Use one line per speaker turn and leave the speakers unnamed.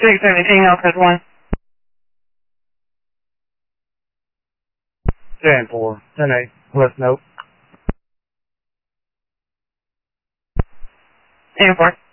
anything else as one?
10-4. 10-8. List note.
And 4.